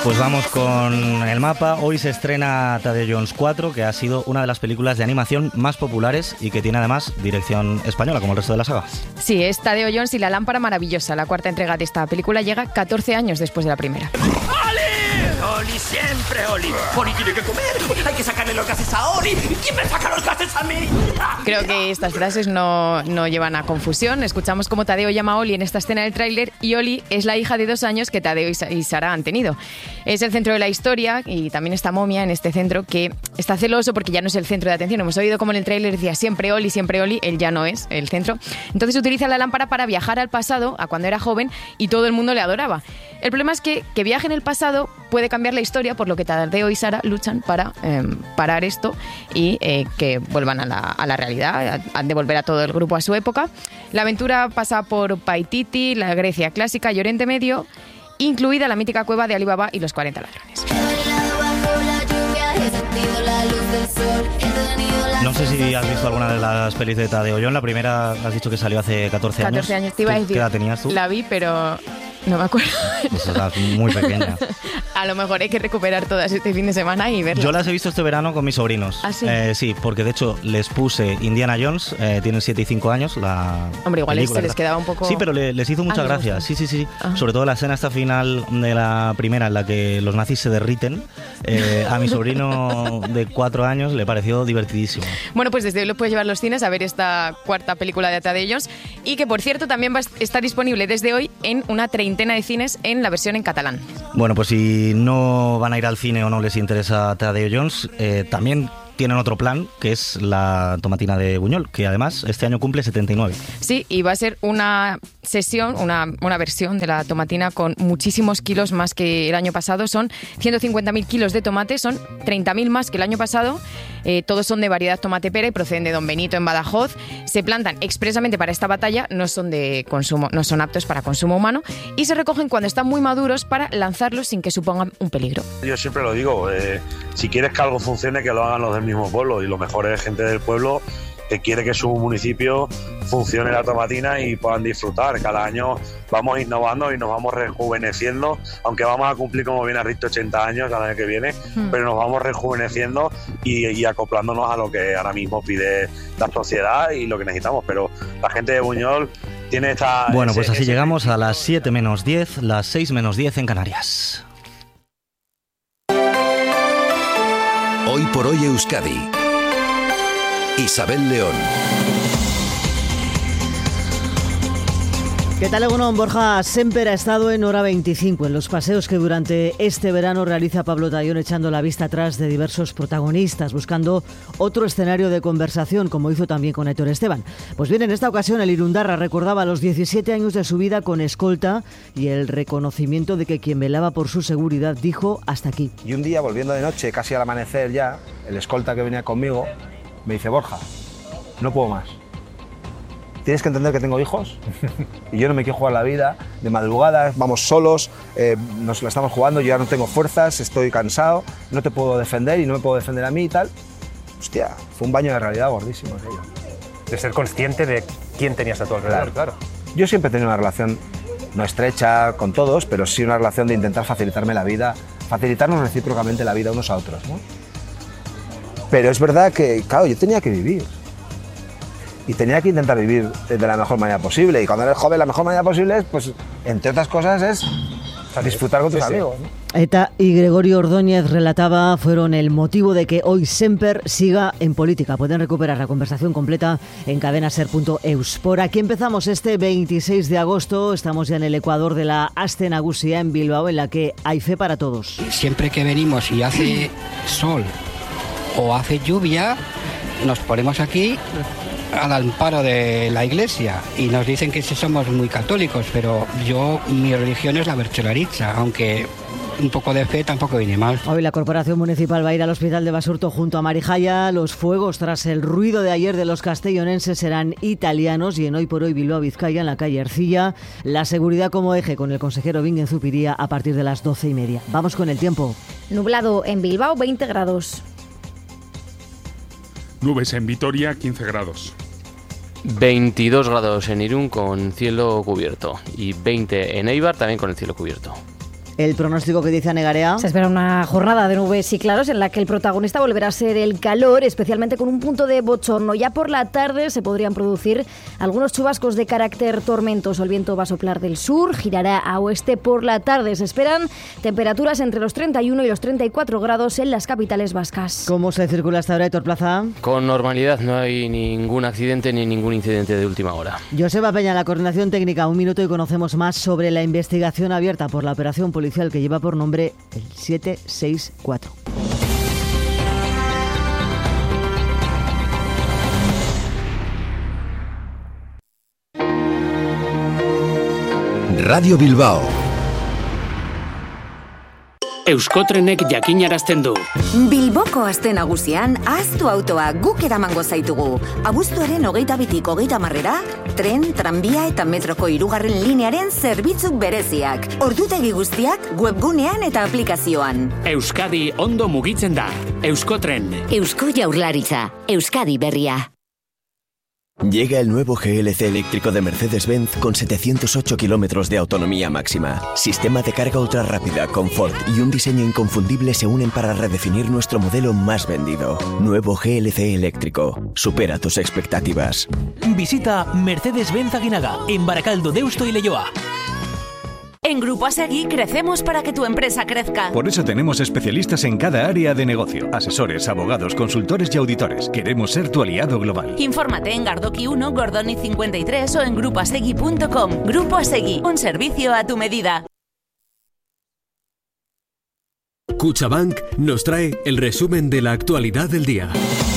Pues vamos con el mapa. Hoy se estrena Tadeo Jones 4, que ha sido una de las películas de animación más populares y que tiene además dirección española, como el resto de la saga. Sí, es Tadeo Jones y la lámpara maravillosa. La cuarta entrega de esta película llega 14 años después de la primera. ¡Oli! ¡Oli, siempre Oli! ¡Oli tiene que comer! ¡Hay que sacarle los gases a Oli! ¿Quién me saca los gases a mí? Creo que estas frases no llevan a confusión. Escuchamos cómo Tadeo llama a Oli en esta escena del tráiler y Oli es la hija de 2 años que Tadeo y Sara han tenido. Es el centro de la historia y también está Momia en este centro que está celoso porque ya no es el centro de atención. Hemos oído como en el tráiler decía siempre Oli, él ya no es el centro. Entonces utiliza la lámpara para viajar al pasado, a cuando era joven, y todo el mundo le adoraba. El problema es que viaje en el pasado puede cambiar la historia, por lo que Tadeo y Sara luchan para parar esto y que vuelvan a la realidad, han de volver a todo el grupo a su época. La aventura pasa por Paititi, la Grecia clásica y Oriente Medio, incluida la mítica cueva de Ali Baba y los 40 ladrones. No sé si has visto alguna de las pelis de Tadeo Jones. La primera has dicho que salió hace 14 años. 14 años, te iba a decir. ¿Qué edad tenías tú? La vi, pero no me acuerdo. Pues estás muy pequeña. A lo mejor hay que recuperar todas este fin de semana y verlas. Yo las he visto este verano con mis sobrinos. ¿Ah, sí? Sí, porque de hecho les puse Indiana Jones, tienen 7 y 5 años. Hombre, igual película, se les quedaba un poco... Sí, pero les hizo mucha gracia. Sí. Ah. Sobre todo la escena esta final de la primera en la que los nazis se derriten. A mi sobrino de 4 años le pareció divertidísimo. Bueno, pues desde hoy lo puedes llevar a los cines a ver esta cuarta película de Tadeo Jones y que, por cierto, también está disponible desde hoy en una 30 de cines en la versión en catalán. Bueno, pues si no van a ir al cine o no les interesa Tadeo Jones, también tienen otro plan, que es la tomatina de Buñol, que además este año cumple 79. Sí, y va a ser una sesión, una versión de la tomatina con muchísimos kilos más que el año pasado. Son 150.000 kilos de tomate, son 30.000 más que el año pasado. Todos son de variedad tomate pera y proceden de Don Benito en Badajoz. Se plantan expresamente para esta batalla, no son de consumo, no son aptos para consumo humano y se recogen cuando están muy maduros para lanzarlos sin que supongan un peligro. Yo siempre lo digo, si quieres que algo funcione, que lo hagan los del mismo pueblo, y lo mejor es gente del pueblo que quiere que su municipio funcione la tomatina y puedan disfrutar. Cada año vamos innovando y nos vamos rejuveneciendo, aunque vamos a cumplir, como bien has dicho, 80 años el año que viene, pero nos vamos rejuveneciendo y acoplándonos a lo que ahora mismo pide la sociedad y lo que necesitamos. Pero la gente de Buñol tiene esta... Bueno, pues así llegamos a las 7 menos 10, las 6 menos 10 en Canarias. Hoy por hoy Euskadi. Isabel León. ¿Qué tal, Egunon? Borja Semper ha estado en Hora 25, en los paseos que durante este verano realiza Pablo Tallón, echando la vista atrás de diversos protagonistas, buscando otro escenario de conversación, como hizo también con Aitor Esteban. Pues bien, en esta ocasión el Irundarra recordaba los 17 años de su vida con escolta y el reconocimiento de que quien velaba por su seguridad dijo hasta aquí. Y un día, volviendo de noche, casi al amanecer ya, el escolta que venía conmigo me dice: Borja, no puedo más. Tienes que entender que tengo hijos y yo no me quiero jugar la vida de madrugada, vamos solos, nos la estamos jugando, yo ya no tengo fuerzas, estoy cansado, no te puedo defender y no me puedo defender a mí y tal. Hostia, fue un baño de realidad gordísimo aquello. De ser consciente de quién tenías a tu alrededor. Claro. Yo siempre he tenido una relación no estrecha con todos, pero sí una relación de intentar facilitarme la vida, facilitarnos recíprocamente la vida unos a otros, ¿no? Pero es verdad que, claro, yo tenía que vivir. Y tenía que intentar vivir de la mejor manera posible. Y cuando eres joven, la mejor manera posible es, pues, entre otras cosas, es disfrutar con tus amigos, ¿no? ETA y Gregorio Ordóñez relataba fueron el motivo de que hoy Semper siga en política. Pueden recuperar la conversación completa en cadenaser.eus. Por aquí empezamos este 26 de agosto. Estamos ya en el Ecuador de la Aste Nagusia en Bilbao, en la que hay fe para todos. Siempre que venimos y hace sol o hace lluvia, nos ponemos aquí al amparo de la iglesia y nos dicen que sí somos muy católicos, pero mi religión es la bercholariza, aunque un poco de fe tampoco viene mal. Hoy la Corporación Municipal va a ir al Hospital de Basurto junto a Marijaya. Los fuegos tras el ruido de ayer de los castellonenses serán italianos y en Hoy por Hoy Bilbao Vizcaya, en la calle Ercilla, la seguridad como eje con el consejero Bingen Zupiria a partir de las 12:30. Vamos con el tiempo. Nublado en Bilbao, 20 grados. Nubes en Vitoria, 15 grados. 22 grados en Irún con cielo cubierto y 20 en Eibar también con el cielo cubierto. El pronóstico que dice Anegarea. Se espera una jornada de nubes y claros en la que el protagonista volverá a ser el calor, especialmente con un punto de bochorno. Ya por la tarde se podrían producir algunos chubascos de carácter tormentoso. El viento va a soplar del sur, girará a oeste por la tarde. Se esperan temperaturas entre los 31 y los 34 grados en las capitales vascas. ¿Cómo se circula hasta ahora, Héctor Plaza? Con normalidad, no hay ningún accidente ni ningún incidente de última hora. Joseba Peña, la coordinación técnica. Un minuto y conocemos más sobre la investigación abierta por la operación policial que lleva por nombre el 764. Radio Bilbao. Euskotrenek jakinarazten du. Bilboko aste nagusian, ahaztu autoa guk eramango zaitugu. Abuztuaren 22tik 30era, tren, tranbia eta metroko 3. linearen zerbitzuk bereziak. Ordutegi guztiak webgunean eta aplikazioan. Euskadi ondo mugitzen da. Euskotren. Eusko Jaurlaritza. Euskadi berria. Llega el nuevo GLC eléctrico de Mercedes-Benz con 708 kilómetros de autonomía máxima. Sistema de carga ultra rápida, confort y un diseño inconfundible se unen para redefinir nuestro modelo más vendido. Nuevo GLC eléctrico. Supera tus expectativas. Visita Mercedes-Benz Aguinaga en Barakaldo, Deusto y Leioa. En Grupo Asegui crecemos para que tu empresa crezca. Por eso tenemos especialistas en cada área de negocio. Asesores, abogados, consultores y auditores. Queremos ser tu aliado global. Infórmate en Gardoki 1, Gordoni 53 o en grupoasegui.com. Grupo Asegui, un servicio a tu medida. Cuchabank nos trae el resumen de la actualidad del día.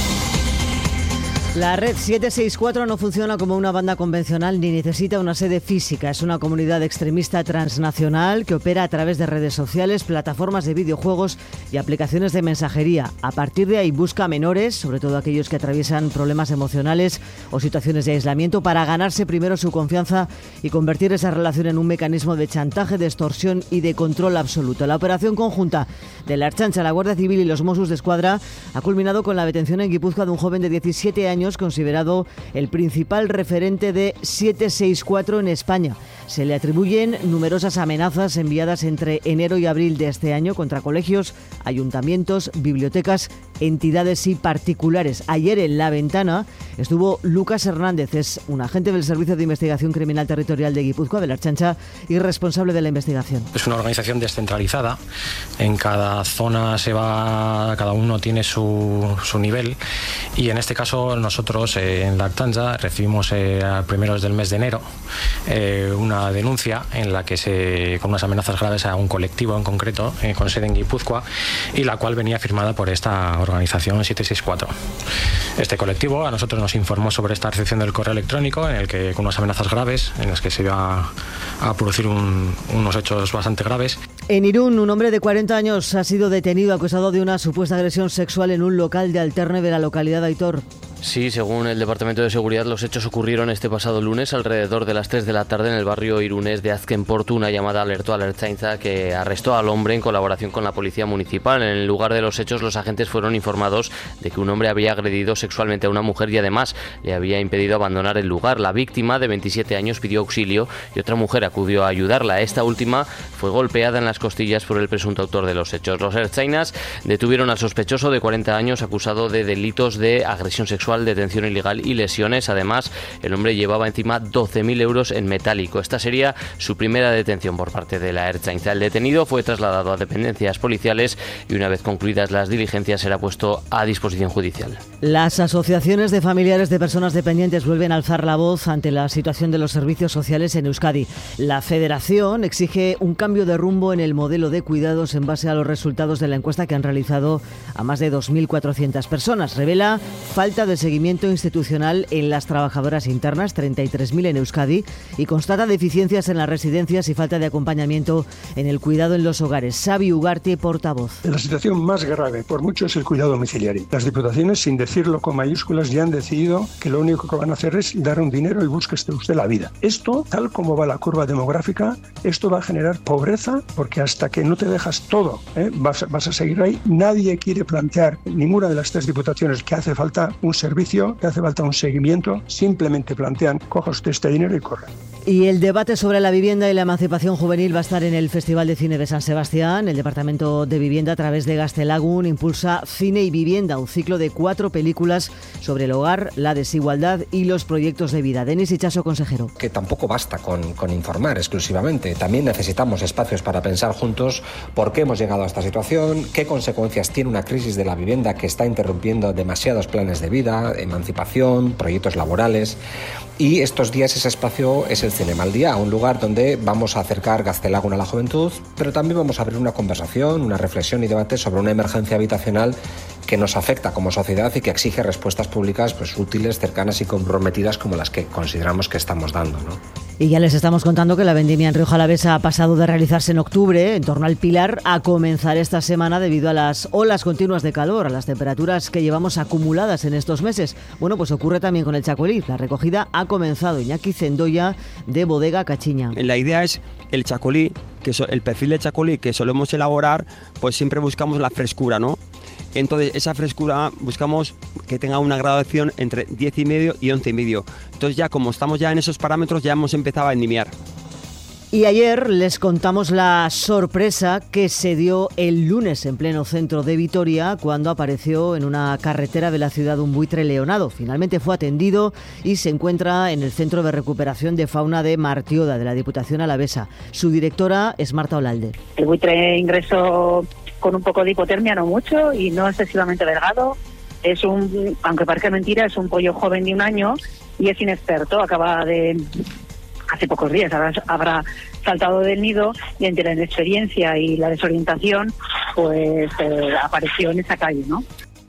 La red 764 no funciona como una banda convencional ni necesita una sede física. Es una comunidad extremista transnacional que opera a través de redes sociales, plataformas de videojuegos y aplicaciones de mensajería. A partir de ahí busca a menores, sobre todo aquellos que atraviesan problemas emocionales o situaciones de aislamiento, para ganarse primero su confianza y convertir esa relación en un mecanismo de chantaje, de extorsión y de control absoluto. La operación conjunta de la Ertzaintza, la Guardia Civil y los Mossos d'Esquadra ha culminado con la detención en Guipúzcoa de un joven de 17 años considerado el principal referente de 764 en España. Se le atribuyen numerosas amenazas enviadas entre enero y abril de este año contra colegios, ayuntamientos, bibliotecas, entidades y particulares. Ayer en La Ventana estuvo Lucas Hernández, es un agente del Servicio de Investigación Criminal Territorial de Guipúzcoa, de la Ertzaintza, y responsable de la investigación. Es una organización descentralizada. En cada zona cada uno tiene su nivel, y en este caso nosotros en la Ertzaintza recibimos a primeros del mes de enero una denuncia en la que con unas amenazas graves a un colectivo en concreto con sede en Guipúzcoa, y la cual venía firmada por esta organización 764. Este colectivo a nosotros nos informó sobre esta recepción del correo electrónico en el que, con unas amenazas graves, en las que se iba a producir unos hechos bastante graves. En Irún, un hombre de 40 años ha sido detenido acusado de una supuesta agresión sexual en un local de Alterne de la localidad de Aitor. Sí, según el Departamento de Seguridad, los hechos ocurrieron este pasado lunes alrededor de las 3 de la tarde en el barrio irunés de Azkenportu. Una llamada alertó a la Ertzaintza, que arrestó al hombre en colaboración con la policía municipal. En el lugar de los hechos, los agentes fueron informados de que un hombre había agredido sexualmente a una mujer y además le había impedido abandonar el lugar. La víctima, de 27 años, pidió auxilio y otra mujer acudió a ayudarla. Esta última fue golpeada en las costillas por el presunto autor de los hechos. Los ertzainas detuvieron al sospechoso de 40 años acusado de delitos de agresión sexual, detención ilegal y lesiones. Además, el hombre llevaba encima 12.000 euros en metálico. Esta sería su primera detención por parte de la Ertzaintza. El detenido fue trasladado a dependencias policiales y, una vez concluidas las diligencias, será puesto a disposición judicial. Las asociaciones de familiares de personas dependientes vuelven a alzar la voz ante la situación de los servicios sociales en Euskadi. La Federación exige un cambio de rumbo en el modelo de cuidados en base a los resultados de la encuesta que han realizado a más de 2.400 personas. Revela falta de seguimiento institucional en las trabajadoras internas, 33.000 en Euskadi, y constata deficiencias en las residencias y falta de acompañamiento en el cuidado en los hogares. Xavi Ugarte, portavoz. La situación más grave, por mucho, es el cuidado domiciliario. Las diputaciones, sin decirlo con mayúsculas, ya han decidido que lo único que van a hacer es dar un dinero y búsquese usted la vida. Esto, tal como va la curva demográfica, esto va a generar pobreza, porque hasta que no te dejas todo, vas a seguir ahí. Nadie quiere plantear, ninguna de las 3 diputaciones, que hace falta un servicio, que hace falta un seguimiento. Simplemente plantean: coja usted este dinero y corre. Y el debate sobre la vivienda y la emancipación juvenil va a estar en el Festival de Cine de San Sebastián. El Departamento de Vivienda, a través de Gaztelagun, impulsa Cine y Vivienda, un ciclo de 4 películas sobre el hogar, la desigualdad y los proyectos de vida. Denis Itxaso, consejero. Que tampoco basta con informar exclusivamente. También necesitamos espacios para pensar juntos por qué hemos llegado a esta situación, qué consecuencias tiene una crisis de la vivienda que está interrumpiendo demasiados planes de vida, emancipación, proyectos laborales. Y estos días ese espacio es el Cinema al Día, un lugar donde vamos a acercar Gaztelagun a la juventud, pero también vamos a abrir una conversación, una reflexión y debate sobre una emergencia habitacional que nos afecta como sociedad y que exige respuestas públicas útiles, cercanas y comprometidas como las que consideramos que estamos dando, ¿no? Y ya les estamos contando que la vendimia en Rioja Alavesa ha pasado de realizarse en octubre, en torno al Pilar, a comenzar esta semana debido a las olas continuas de calor, a las temperaturas que llevamos acumuladas en estos meses. Bueno, pues ocurre también con el chacolí. La recogida ha comenzado. Iñaki Zendoya, de Bodega Cachiña. La idea es el chacolí, el perfil de chacolí que solemos elaborar, pues siempre buscamos la frescura, ¿no? Entonces esa frescura buscamos que tenga una graduación entre 10,5 y 11,5. Entonces ya como estamos ya en esos parámetros ya hemos empezado a vendimiar. Y ayer les contamos la sorpresa que se dio el lunes en pleno centro de Vitoria cuando apareció en una carretera de la ciudad un buitre leonado. Finalmente fue atendido y se encuentra en el Centro de Recuperación de Fauna de Martioda, de la Diputación Alavesa. Su directora es Marta Olalde. El buitre ingresó con un poco de hipotermia, no mucho, y no excesivamente delgado. Es aunque parezca mentira, es un pollo joven de 1 año y es inexperto. Hace pocos días habrá saltado del nido y entre la inexperiencia y la desorientación, pues apareció en esa calle, ¿no?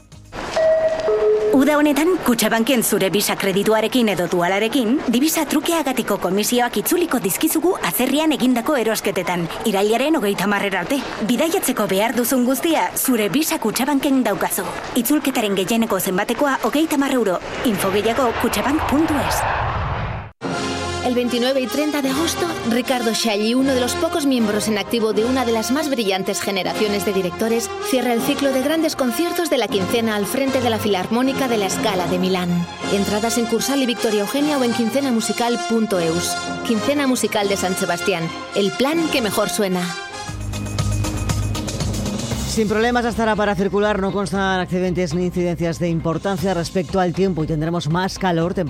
Uda honetan, Kutxabanken zure Visa kredituarekin edo dualarekin, divisa trukeagatiko komisioak itzuliko dizkizugu atzerrian egindako erosketetan. Irailaren 30 arte. Bidaiatzeko behar duzun guztia, zure Visa Kutxabanken daukazu. Itzulketaren gehieneko zenbatekoa 30 euro. Info gehiago kutxabank.es. El 29 y 30 de agosto, Ricardo Scagli, uno de los pocos miembros en activo de una de las más brillantes generaciones de directores, cierra el ciclo de grandes conciertos de la quincena al frente de la Filarmónica de la Scala de Milán. Entradas en Cursal y Victoria Eugenia o en quincenamusical.eus. Quincena Musical de San Sebastián, el plan que mejor suena. Sin problemas estará para circular, no constan accidentes ni incidencias de importancia respecto al tiempo y tendremos más calor, temperaturas